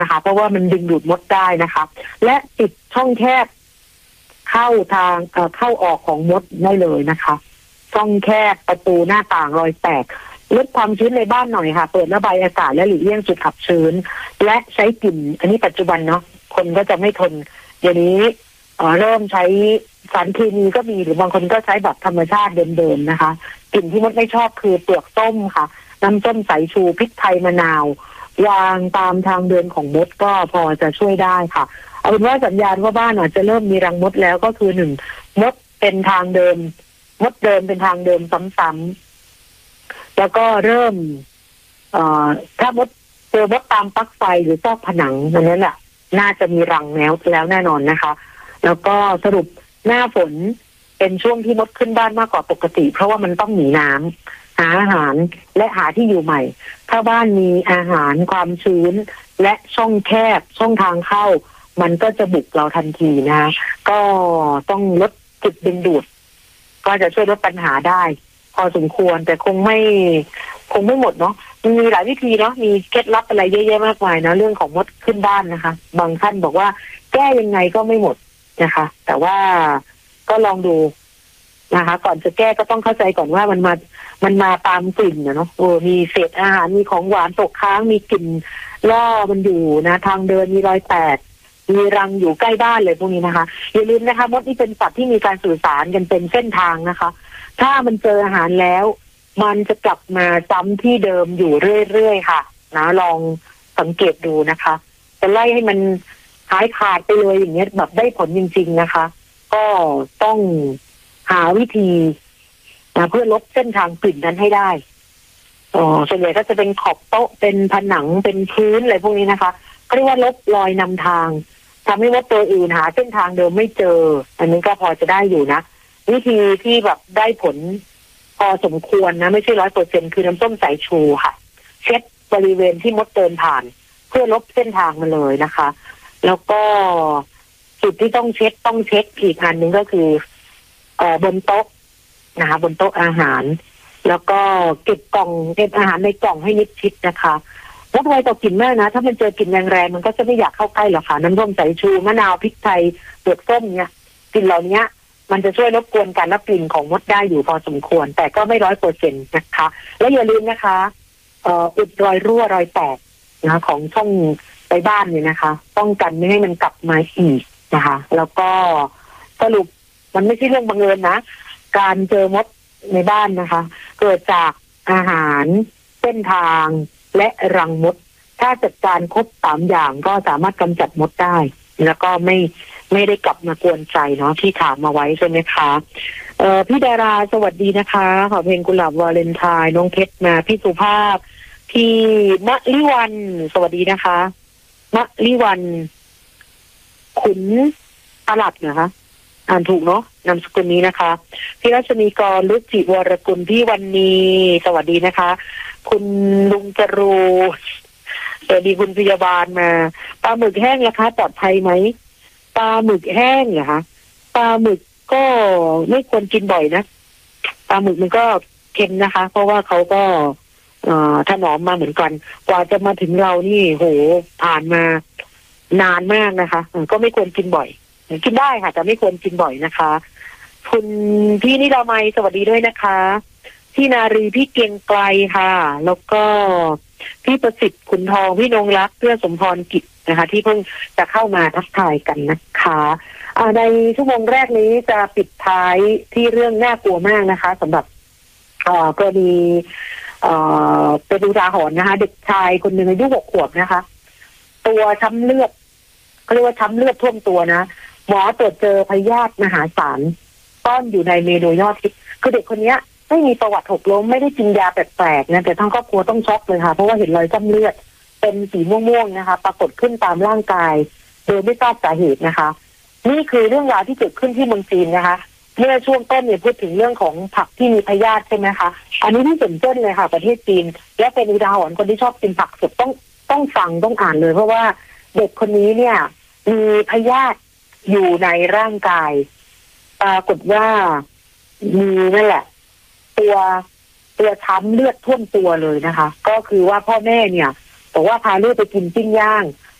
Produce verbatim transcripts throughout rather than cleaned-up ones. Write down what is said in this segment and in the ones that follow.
นะคะเพราะว่ามันดึงดูดมดได้นะคะและปิดช่องแคบเข้าทางเอ่อเข้าออกของมดได้เลยนะคะช่องแคบประตูหน้าต่างรอยแตกลดความชื้นในบ้านหน่อยค่ะเปิดระบายอากาศและหลีกเลี่ยงจุดอับชื้นและใช้กลิ่นอันนี้ปัจจุบันเนาะคนก็จะไม่ทนเดี๋ยวนี้เอ่อเริ่มใช้สารเคมีก็มีหรือบางคนก็ใช้แบบธรรมชาติเดิมๆนะคะกลิ่นที่มดไม่ชอบคือเปลือกส้มค่ะน้ำส้มสายชูพริกไทยมะนาววางตามทางเดินของมดก็พอจะช่วยได้ค่ะเอาเป็นว่าสัญญาณว่าบ้านอาจจะเริ่มมีรังมดแล้วก็คือหนึ่งมดเป็นทางเดิมมดเดิมเป็นทางเดิมซ้ำๆแล้วก็เริ่มเอ่อถ้ามดเจอมดตามปลั๊กไฟหรือซอกผนังนั่นแหละน่าจะมีรังแล้วแล้วแน่นอนนะคะแล้วก็สรุปหน้าฝนเป็นช่วงที่มดขึ้นบ้านมากกว่าปกติเพราะว่ามันต้องหนีน้ำหาอาหารและหาที่อยู่ใหม่ถ้าบ้านมีอาหารความชื้นและช่องแคบช่องทางเข้ามันก็จะบุกเราทันทีนะคะก็ต้องลดจุดดึงดูดก็จะช่วยลดปัญหาได้พอสมควรแต่คงไม่คงไม่หมดเนาะมันมีหลายวิธีเนาะมีเคล็ดลับอะไรเยอะแยะมากมายนะเรื่องของมดขึ้นบ้านนะคะบางท่านบอกว่าแก้ยังไงก็ไม่หมดนะคะแต่ว่าก็ลองดูนะคะก่อนจะแก้ก็ต้องเข้าใจก่อนว่ามันมามันมาตามกลิ่นนะเนาะโอ้มีเศษอาหารมีของหวานตกค้างมีกลิ่นล่อมันอยู่นะทางเดินมีรอยแตกมีรังอยู่ใกล้บ้านเลยพวกนี้นะคะอย่าลืมนะคะมดนี่เป็นสัตว์ที่มีการสื่อสารกันเป็นเส้นทางนะคะถ้ามันเจออาหารแล้วมันจะกลับมาซ้ำที่เดิมอยู่เรื่อยๆค่ะนะลองสังเกตดูนะคะจะไล่ให้มันหายขาดไปเลยอย่างเงี้ยแบบได้ผลจริงๆนะคะก็ต้องหาวิธีนะเพื่อลดเส้นทางกลิ่นนั้นให้ได้อ๋อส่วนใหญ่ก็จะเป็นขอบโต๊ะเป็นผนังเป็นพื้นอะไรพวกนี้นะคะเรียกว่าลบรอยนำทางทำให้ว่าตัวอื่นหาเส้นทางเดิมไม่เจออันนี้ก็พอจะได้อยู่นะวิธีที่แบบได้ผลพอสมควรนะไม่ใช่ร้อยเปอร์เซ็นคือน้ำส้มสายชูค่ะเช็ดบริเวณที่มดเดินผ่านเพื่อลบเส้นทางมาเลยนะคะแล้วก็จุดที่ต้องเช็ดต้องเช็คอีกอันหนึ่งก็คือเอ่อบนโต๊ะนะคะบนโต๊ะอาหารแล้วก็เก็บกล่องเก็บอาหารในกล่องให้มิดชิดนะคะมดไวต่อกลิ่นมากนะถ้ามันเจอกลิ่นแรงๆมันก็จะไม่อยากเข้าใกล้หรอกค่ะน้ำส้มสายชูมะนาวพริกไทยเปลือกส้มเนี่ยกลิ่นเหล่านี้มันจะช่วยรบกวนการรับกลิ่นของมดได้อยู่พอสมควรแต่ก็ไม่ร้อยเปอร์เซ็นต์นะคะแล้วอย่าลืมนะคะเอ่ออุดรอยรั่วรอยแตกนะของช่องไปบ้านเนี่ยนะคะป้องกันไม่ให้มันกลับมาอีกนะคะแล้วก็สรุปมันไม่ใช่เรื่องบังเอิญนะการเจอมดในบ้านนะคะเกิดจากอาหารเส้นทางและรังมดถ้าจัดการครบสามอย่างก็สามารถกำจัดมดได้แล้วก็ไม่ไม่ได้กลับมากวนใจเนาะที่ถามมาไว้ใช่ไหมคะเอ่อพี่ดาราสวัสดีนะคะขอเพลงกุหลาบวาเลนไทน์น้องเพชรมาพี่สุภาพพี่มะลิวันสวัสดีนะคะมะลิวันขุนตลัดนะคะอ่านถูกเนาะนามสกุลนี้นะคะพี่รัชนีกรลุจิวรกุลพี่วันนี้สวัสดีนะคะคุณลุงจรูสวัสดีคุณพยาบาลมาปลาหมึกแห้งราคาปลอดภัยไหมปลาหมึกแห้งเหรอคะปลาหมึกก็ไม่ควรกินบ่อยนะปลาหมึกมันก็เค็มนะคะเพราะว่าเขาก็เอ่อถนอมมาเหมือนกันกว่าจะมาถึงเรานี่โหผ่านมานานมากนะคะก็ไม่ควรกินบ่อยกินได้ค่ะแต่ไม่ควรกินบ่อยนะคะคุณพี่นิรามัยสวัสดีด้วยนะคะพี่นารีพี่เกียงไกลค่ะแล้วก็พี่ประสิทธิ์ขุนทองพี่นงรักเพื่อสมพรกิจนะคะที่เพิ่งจะเข้ามาทักทายกันนะคะในชั่วโมงแรกนี้จะปิดท้ายที่เรื่องน่ากลัวมากนะคะสำหรับกรณีเป็นอุทาหรณ์นะคะเด็กชายคนหนึ่งอายุหกขวบนะคะตัวช้ำเลือดเขาเรียกว่าช้ำเลือดท่วมตัวนะหมอตรวจเจอพยาธิมหาศาลซ่อนอยู่ในเมนูยอดฮิตคือเด็กคนนี้ไม่มีประวัติหกล้มไม่ได้กินยาแปลกๆนะแต่ทั้งครอบครัวต้องช็อกเลยค่ะเพราะว่าเห็นรอยช้ำเลือดเป็นสีม่วงๆนะคะปรากฏขึ้นตามร่างกายโดยไม่ทราบสาเหตุนะคะนี่คือเรื่องราวที่เกิดขึ้นที่เมืองจีนนะคะเมื่อช่วงต้นเนี่ยพูดถึงเรื่องของผักที่มีพยาธิใช่ไหมคะอันนี้ที่เด่นเด่นเลยค่ะประเทศจีนและเป็นอุทาหรณ์คนที่ชอบกินผักสดต้องต้องฟังต้องอ่านเลยเพราะว่าเด็กคนนี้เนี่ยมีพยาธิอยู่ในร่างกายปรากฏว่ามีนั่นแหละตัวตัวช้ำเลือดท่วมตัวเลยนะคะก็คือว่าพ่อแม่เนี่ยบอกว่าพาลูกไปกินปิ้งย่าง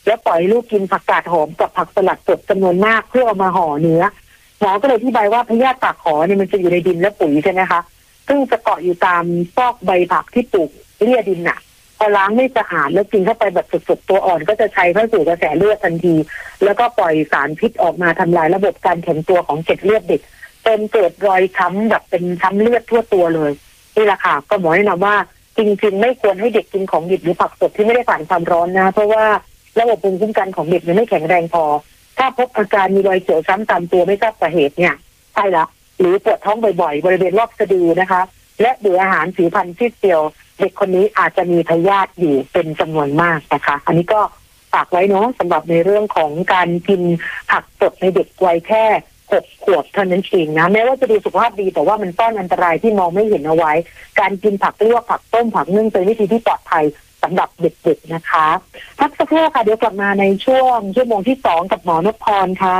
แล้วปล่อยลูกกินผักกาดหอมกับผักสลัดสดจำนวนมากเพื่อเอามาห่อเนื้อหมอก็เลยอธิบายว่าพยาธิปากขอเนี่ยมันจะอยู่ในดินและปุ๋ยใช่ไหมคะซึ่งจะเกาะอยู่ตามซอกใบผักที่ปลูกเลี่ยดินน่ะพอล้างไม่สะอาดแล้วกินเข้าไปแบบสดๆตัวอ่อนก็จะใช้เข้าสู่กระแสเลือดทันทีแล้วก็ปล่อยสารพิษออกมาทำลายระบบการแข็งตัวของเกล็ดเลือดเด็กจนเกิดรอยช้ำแบบเป็นช้ำเลือดทั่วตัวเลยนี่แหละค่ะก็หมอแนะนำว่าจริงๆไม่ควรให้เด็กกินของดิบหรือผักสดที่ไม่ได้ผ่านความร้อนนะเพราะว่าระบบภูมิคุ้มกันของเด็กยังไม่แข็งแรงพอถ้าพบอาการมีรอยเขียวช้ำตามตัวไม่ทราบสาเหตุเนี่ยใช่ละหรือปวดท้องบ่อยๆบริเวณรอบสะดือนะคะและเบื่ออาหารผิวพรรณซีดเซียวเด็กคนนี้อาจจะมีพยาธิอยู่เป็นจำนวนมากนะคะอันนี้ก็ฝากไว้เนาะสำหรับในเรื่องของการกินผักสดในเด็กวัยแค่หกขวบเท่านั้นเองนะแม้ว่าจะดูสุขภาพดีแต่ว่ามันซ่อนอันตรายที่มองไม่เห็นเอาไว้การกินผักลวกผักต้มผักนึ่งเป็นวิธีที่ปลอดภัยสำหรับเด็กๆนะคะพักสักครู่ค่ะเดี๋ยวกลับมาในช่วงชั่วโมงที่สองกับหมอนพพรค่ะ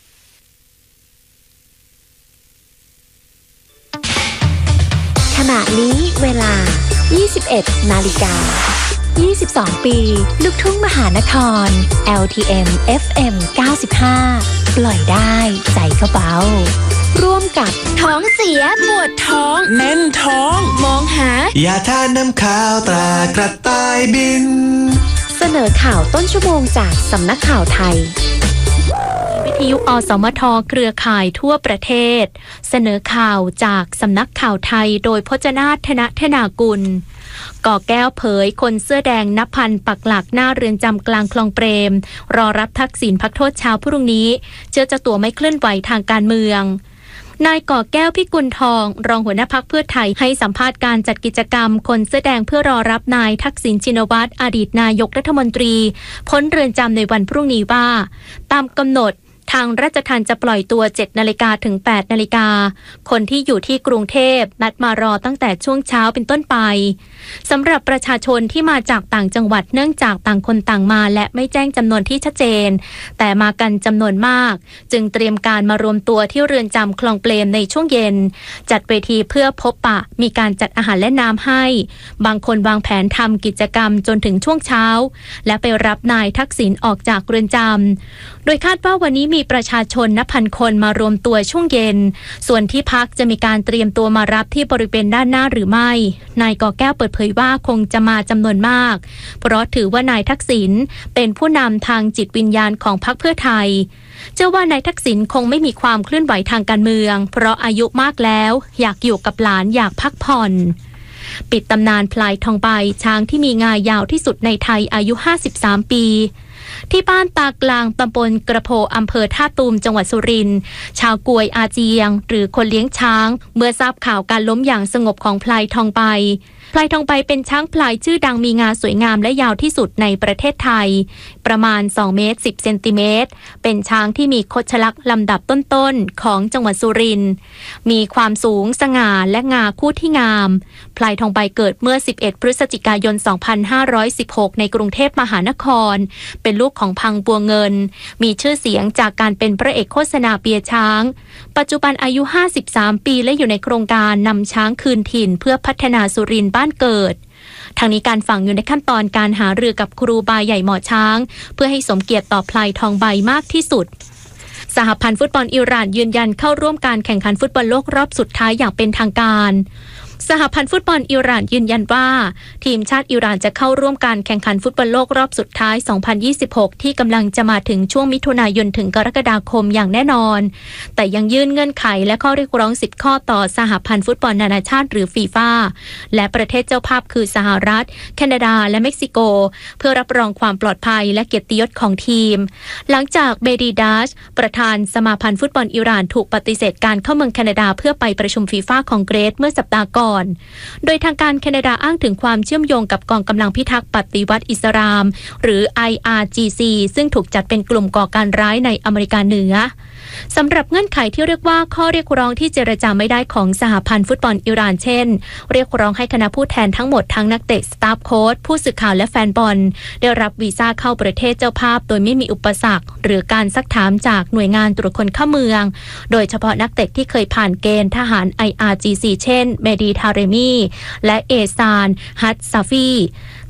ขณะนี้เวลา ยี่สิบเอ็ดนาฬิกายี่สิบสอง ปีลูกทุ่งมหานคร แอล ที เอ็ม เอฟ เอ็ม เก้าสิบห้า ปล่อยได้ใจก็เบาร่วมกับท้องเสียปวดท้องแน่นท้องมองหายาทาน้ำข้าวตรากระต่ายบินเสนอข่าวต้นชั่วโมงจากสำนักข่าวไทยวิทยุอสมทเครือข่ายทั่วประเทศเสนอข่าวจากสำนักข่าวไทยโดยพจนาถ ธนธนากุลก่อแก้วเผยคนเสื้อแดงนับพันปักหลักหน้าเรือนจำกลางคลองเปรมรอรับทักษิณพักโทษเช้าพรุ่งนี้เชื่อเจ้าตัวไม่เคลื่อนไหวทางการเมืองนายก่อแก้วพิกุลทองรองหัวหน้าพรรคเพื่อไทยให้สัมภาษณ์การจัดกิจกรรมคนเสื้อแดงเพื่อรอรับนายทักษิณชินวัตรอดีตนายกรัฐมนตรีพ้นเรือนจำในวันพรุ่งนี้ว่าตามกำหนดทางราชทัณฑ์จะปล่อยตัว เจ็ดนาฬิกาถึง แปดนาฬิกาคนที่อยู่ที่กรุงเทพนัดมารอตั้งแต่ช่วงเช้าเป็นต้นไปสำหรับประชาชนที่มาจากต่างจังหวัดเนื่องจากต่างคนต่างมาและไม่แจ้งจำนวนที่ชัดเจนแต่มากันจำนวนมากจึงเตรียมการมารวมตัวที่เรือนจำคลองเปรมในช่วงเย็นจัดเวทีเพื่อพบปะมีการจัดอาหารและน้ำให้บางคนวางแผนทำกิจกรรมจนถึงช่วงเช้าและไปรับนายทักษิณออกจากเรือนจำโดยคาดว่าวันนี้มีประชาชนนับพันคนมารวมตัวช่วงเย็นส่วนที่พักจะมีการเตรียมตัวมารับที่บริเวณด้านหน้าหรือไม่นายก่อแก้วเปิดเผยว่าคงจะมาจำนวนมากเพราะถือว่านายทักษิณเป็นผู้นำทางจิตวิญญาณของพรรคเพื่อไทยเชื่อว่านายทักษิณคงไม่มีความเคลื่อนไหวทางการเมืองเพราะอายุมากแล้วอยากอยู่กับหลานอยากพักผ่อนปิดตำนานพลายทองใบช้างที่มีงายาวที่สุดในไทยอายุห้าสิบสามปีที่บ้านตากลางตำบลกระโพอำเภอท่าตูมจังหวัดสุรินทร์ชาวกวยอาเจียงหรือคนเลี้ยงช้างเมื่อทราบข่าวการล้มอย่างสงบของพลายทองใบพลายทองใบเป็นช้างพลายชื่อดังมีงาสวยงามและยาวที่สุดในประเทศไทยประมาณสองเมตรสิบเซนติเมตรเป็นช้างที่มีคดชลักลำดับต้นๆของจังหวัดสุรินทร์มีความสูงสง่าและงาคู่ที่งามพลายทองใบเกิดเมื่อสิบเอ็ดพฤศจิกายนสองพันห้าร้อยสิบหกในกรุงเทพมหานครเป็นลูกของพังบัวเงินมีชื่อเสียงจากการเป็นพระเอกโฆษณาเปียช้างปัจจุบันอายุห้าสิบสามปีและอยู่ในโครงการนำช้างคืนถิ่นเพื่อพัฒนาสุรินทร์บ้านเกิดทางนี้การฝังอยู่ในขั้นตอนการหารือกับครูบาใหญ่หมอช้างเพื่อให้สมเกียรติต่อพลายทองใบมากที่สุดสหพันธ์ฟุตบอลอิหร่านยืนยันเข้าร่วมการแข่งขันฟุตบอลโลกรอบสุดท้ายอย่างเป็นทางการสหพันธ์ฟุตบอลอิหร่านยืนยันว่าทีมชาติอิหร่านจะเข้าร่วมการแข่งขันฟุตบอลโลกรอบสุดท้ายสองพันยี่สิบหกที่กำลังจะมาถึงช่วงมิถุนายนถึงกรกฎาคมอย่างแน่นอนแต่ยังยื่นเงื่อนไขและข้อเรียกร้องสิบข้อต่อสหพันธ์ฟุตบอลนานาชาติหรือฟีฟ่าและประเทศเจ้าภาพคือสหรัฐแคนาดาและเม็กซิโกเพื่อรับรองความปลอดภัยและเกียรติยศของทีมหลังจากเบดีดัชประธานสมาพันธ์ฟุตบอลอิหร่านถูกปฏิเสธการเข้าเมืองแคนาดาเพื่อไปประชุมฟีฟ่าคองเกรสเมื่อสัปดาห์ก่อนโดยทางการแคนาดาอ้างถึงความเชื่อมโยงกับกองกำลังพิทักษ์ปฏิวัติอิสลามหรือ ไอ อาร์ จี ซี ซึ่งถูกจัดเป็นกลุ่มก่อการร้ายในอเมริกาเหนือสำหรับเงื่อนไขที่เรียกว่าข้อเรียกร้องที่เจรจาไม่ได้ของสหพันธ์ฟุตบอลอิหร่านเช่นเรียกร้องให้คณะผู้แทนทั้งหมดทั้งนักเตะสตาฟโค้ชผู้สื่อข่าวและแฟนบอลได้รับวีซ่าเข้าประเทศเจ้าภาพโดยไม่มีอุปสรรคหรือการซักถามจากหน่วยงานตรวจคนเข้าเมืองโดยเฉพาะนักเตะที่เคยผ่านเกณฑ์ทหาร ไอ อาร์ จี ซี เช่นเมดีทาเรมีและเอซานฮัตซาฟี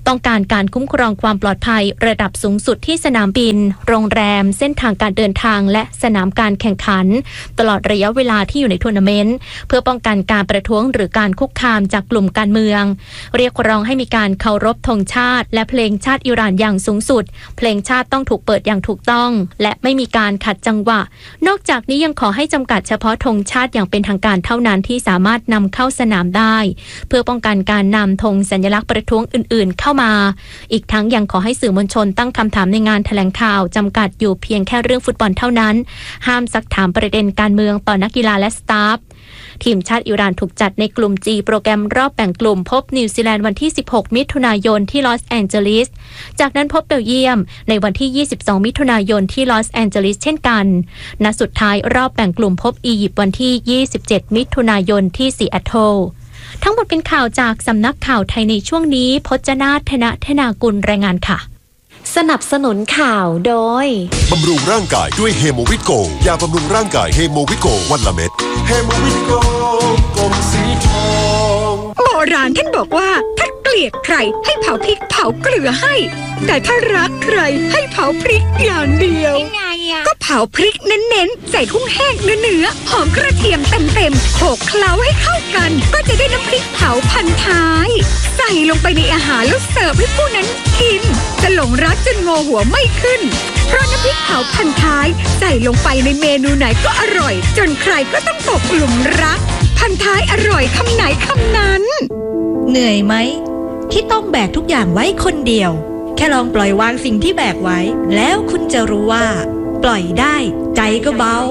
ต้องการการคุ้มครองความปลอดภัยระดับสูงสุดที่สนามบินโรงแรมเส้นทางการเดินทางและสนามการแข่งขันตลอดระยะเวลาที่อยู่ในทัวร์นาเมนต์เพื่อป้องกันการประท้วงหรือการคุกคามจากกลุ่มการเมืองเรียกร้องให้มีการเคารพธงชาติและเพลงชาติอิหร่านอย่างสูงสุดเพลงชาติต้องถูกเปิดอย่างถูกต้องและไม่มีการขัดจังหวะนอกจากนี้ยังขอให้จำกัดเฉพาะธงชาติอย่างเป็นทางการเท่านั้นที่สามารถนำเข้าสนามได้เพื่อป้องกันการนำธงสัญลักษณ์ประท้วงอื่นๆเข้ามาอีกทั้งยังขอให้สื่อมวลชนตั้งคำถามในงานแถลงข่าวจำกัดอยู่เพียงแค่เรื่องฟุตบอลเท่านั้นห้ามซักถามประเด็นการเมืองต่อนักกีฬาและสตาฟทีมชาติอิหร่านถูกจัดในกลุ่ม G โปรแกรมรอบแบ่งกลุ่มพบนิวซีแลนด์วันที่สิบหกมิถุนายนที่ลอสแองเจลิสจากนั้นพบเบลเยียมในวันที่ยี่สิบสองมิถุนายนที่ลอสแองเจลิสเช่นกันนัดสุดท้ายรอบแบ่งกลุ่มพบอียิปต์วันที่ยี่สิบเจ็ดมิถุนายนที่ซีแอตเทิลทั้งหมดเป็นข่าวจากสำนักข่าวไทยในช่วงนี้พจนาถ ธนธนากุลรายงานค่ะสนับสนุนข่าวโดยบำรุงร่างกายด้วยเฮโมวิตโกยาบำรุงร่างกายเฮโมวิตโกวันละเม็ดเฮโมวิตโกกลมสีทองโบราณท่านบอกว่าถ้าเกลียดใครให้เผาพริกเผาเกลือให้แต่ถ้ารักใครให้เผาพริกอย่างเดียวก็เผาพริกเน้นๆใส่กุ้งแห้งเนื้อๆหอมกระเทียมเต็มๆโขลกเคล้าให้เข้ากันก็จะได้น้ำพริกเผาพันท้ายใส่ลงไปในอาหารแล้วเสิร์ฟให้ผู้นั้นกินจะหลงรักจนงอหัวไม่ขึ้นเพราะน้ำพริกเผาพันท้ายใส่ลงไปในเมนูไหนก็อร่อยจนใครก็ต้องตกหลุมรักพันท้ายอร่อยคำไหนคำนั้นเหนื่อยไหมที่ต้องแบกทุกอย่างไว้คนเดียวแค่ลองปล่อยวางสิ่งที่แบกไว้แล้วคุณจะรู้ว่าปล่อยได้ใจก็เบา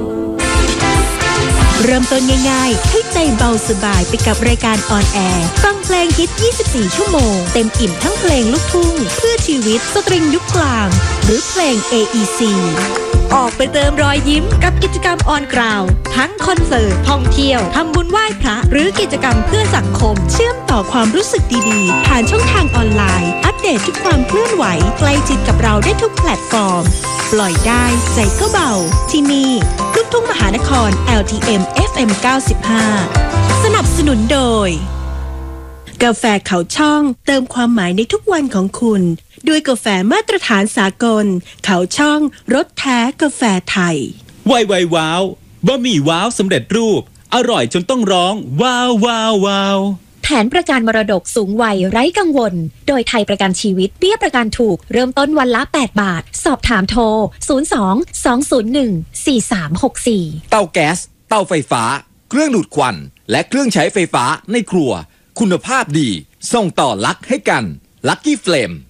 เริ่มต้นง่ายๆให้ใจเบาสบายไปกับรายการออนแอร์ฟังเพลงฮิตยี่สิบสี่ชั่วโมงเต็มอิ่มทั้งเพลงลูกทุ่งเพื่อชีวิตสตริงยุคกลางหรือเพลง เอ อี ซี ออกไปเติมรอยยิ้มกับกิจกรรมออนกราวทั้งคอนเสิร์ตท่องเที่ยวทำบุญไหว้พระหรือกิจกรรมเพื่อสังคมเชื่อมต่อความรู้สึกดีๆผ่านช่องทางออนไลน์อัปเดตทุกความเคลื่อนไหวใกล้ชิดกับเราได้ทุกแพลตฟอร์มปล่อยได้ใจก็เบาที่นี่ลูกทุ่งมหานคร แอล ที เอ็ม เอฟ เอ็ม เก้าสิบห้า สนับสนุนโดยกาแฟเขาช่องเติมความหมายในทุกวันของคุณด้วยกาแฟมาตรฐานสากลเขาช่องรสแท้กาแฟไทยไวไวว้าวบะหมี่ว้าวสำเร็จรูปอร่อยจนต้องร้องว้าวว้าวว้าวแผนประกันมรดกสูงวัยไร้กังวลโดยไทยประกันชีวิตเบี้ยประกันถูกเริ่มต้นวันละแปดบาทสอบถามโทรศูนย์ สอง สอง ศูนย์ หนึ่ง สี่ สาม หก สี่เตาแก๊สเตาไฟฟ้าเครื่องดูดควันและเครื่องใช้ไฟฟ้าในครัวคุณภาพดีส่งต่อลักให้กันลัคกี้เฟลม